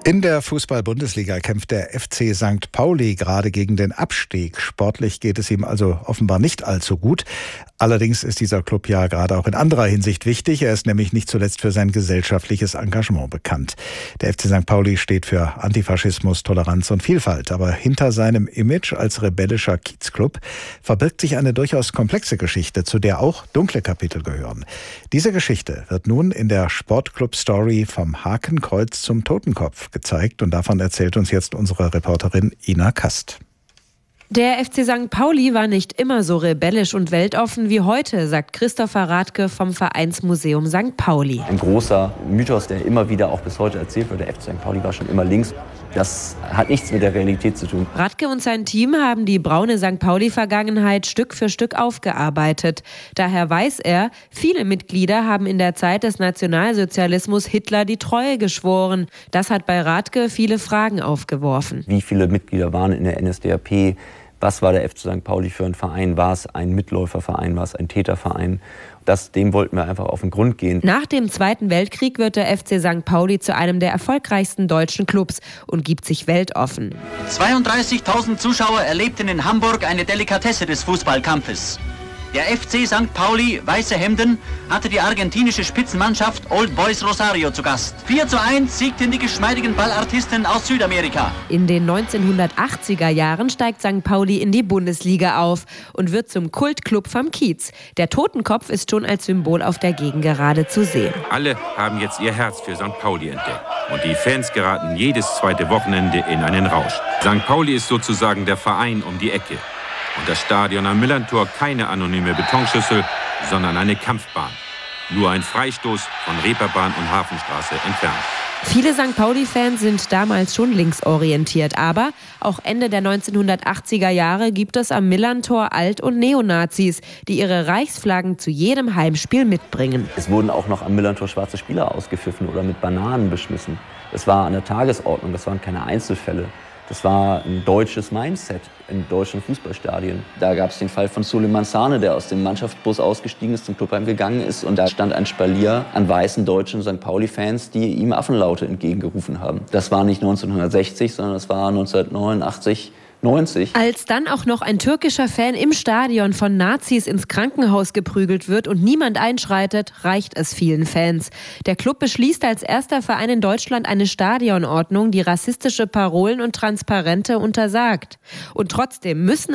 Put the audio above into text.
In der Fußball-Bundesliga kämpft der FC St. Pauli gerade gegen den Abstieg. Sportlich geht es ihm also offenbar nicht allzu gut. Allerdings ist dieser Club ja gerade auch in anderer Hinsicht wichtig. Er ist nämlich nicht zuletzt für sein gesellschaftliches Engagement bekannt. Der FC St. Pauli steht für Antifaschismus, Toleranz und Vielfalt. Aber hinter seinem Image als rebellischer Kiezclub verbirgt sich eine durchaus komplexe Geschichte, zu der auch dunkle Kapitel gehören. Diese Geschichte wird nun in der Sportclub-Story vom Hakenkreuz zum Totenkopf gezeigt. Und davon erzählt uns jetzt unsere Reporterin Ina Kast. Der FC St. Pauli war nicht immer so rebellisch und weltoffen wie heute, sagt Christopher Radke vom Vereinsmuseum St. Pauli. Ein großer Mythos, der immer wieder auch bis heute erzählt wird, der FC St. Pauli war schon immer links. Das hat nichts mit der Realität zu tun. Radke und sein Team haben die braune St. Pauli-Vergangenheit Stück für Stück aufgearbeitet. Daher weiß er, viele Mitglieder haben in der Zeit des Nationalsozialismus Hitler die Treue geschworen. Das hat bei Radke viele Fragen aufgeworfen. Wie viele Mitglieder waren in der NSDAP? Was war der FC St. Pauli für ein Verein? War es ein Mitläuferverein? War es ein Täterverein? Dem wollten wir einfach auf den Grund gehen. Nach dem Zweiten Weltkrieg wird der FC St. Pauli zu einem der erfolgreichsten deutschen Clubs und gibt sich weltoffen. 32.000 Zuschauer erlebten in Hamburg eine Delikatesse des Fußballkampfes. Der FC St. Pauli, Weiße Hemden, hatte die argentinische Spitzenmannschaft Old Boys Rosario zu Gast. 4:1 siegten die geschmeidigen Ballartisten aus Südamerika. In den 1980er Jahren steigt St. Pauli in die Bundesliga auf und wird zum Kultclub vom Kiez. Der Totenkopf ist schon als Symbol auf der Gegengerade zu sehen. Alle haben jetzt ihr Herz für St. Pauli entdeckt. Und die Fans geraten jedes zweite Wochenende in einen Rausch. St. Pauli ist sozusagen der Verein um die Ecke. Und das Stadion am Millerntor keine anonyme Betonschüssel, sondern eine Kampfbahn. Nur ein Freistoß von Reeperbahn und Hafenstraße entfernt. Viele St. Pauli-Fans sind damals schon linksorientiert, aber auch Ende der 1980er Jahre gibt es am Millerntor Alt- und Neonazis, die ihre Reichsflaggen zu jedem Heimspiel mitbringen. Es wurden auch noch am Millerntor schwarze Spieler ausgepfiffen oder mit Bananen beschmissen. Das war an der Tagesordnung, das waren keine Einzelfälle. Das war ein deutsches Mindset in deutschen Fußballstadien. Da gab es den Fall von Suleiman Sane, der aus dem Mannschaftsbus ausgestiegen ist, zum Clubheim gegangen ist. Und da stand ein Spalier an weißen deutschen St. Pauli-Fans, die ihm Affenlaute entgegengerufen haben. Das war nicht 1960, sondern das war 1989, 90. Als dann auch noch ein türkischer Fan im Stadion von Nazis ins Krankenhaus geprügelt wird und niemand einschreitet, reicht es vielen Fans. Der Club beschließt als erster Verein in Deutschland eine Stadionordnung, die rassistische Parolen und Transparente untersagt. Und trotzdem müssen